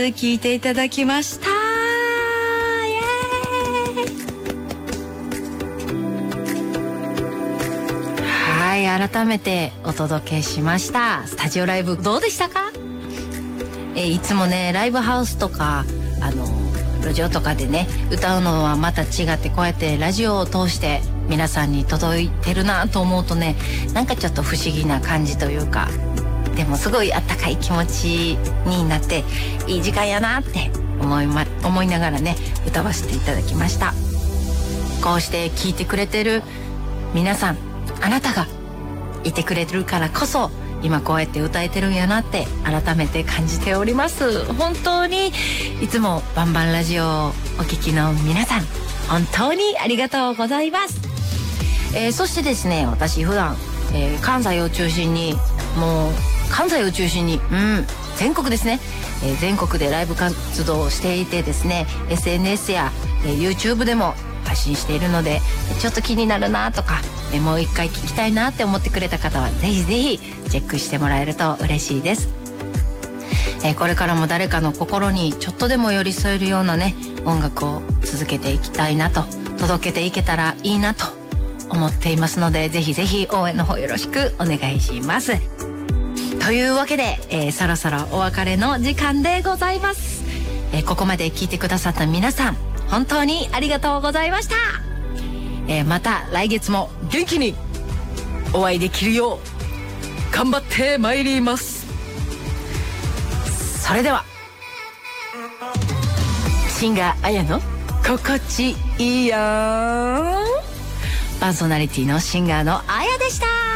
聞いていただきました。イエーイ。はい、改めてお届けしました。スタジオライブどうでしたか？いつもね、ライブハウスとか路上とかでね歌うのはまた違って、こうやってラジオを通して皆さんに届いてるなと思うとね、なんかちょっと不思議な感じというか、でもすごいあったかい気持ちになっていい時間やなって思いながらね歌わせていただきました。こうして聞いてくれてる皆さん、あなたがいてくれてるからこそ今こうやって歌えてるんやなって改めて感じております。本当にいつもバンバンラジオをお聞きの皆さん、本当にありがとうございます。そしてですね、私普段、関西を中心に全国ですね、全国でライブ活動をしていてですね、 SNS や、YouTube でも発信しているので、ちょっと気になるなとか、もう一回聞きたいなって思ってくれた方はぜひぜひチェックしてもらえると嬉しいです。これからも誰かの心にちょっとでも寄り添えるようなね音楽を続けていきたいなと、届けていけたらいいなと思っていますので、ぜひぜひ応援の方よろしくお願いします。というわけで、そろそろお別れの時間でございます。ここまで聞いてくださった皆さん、本当にありがとうございました。また来月も元気にお会いできるよう頑張ってまいります。それでは、シンガーあやの心地いいや、パーソナリティのシンガーのあやでした。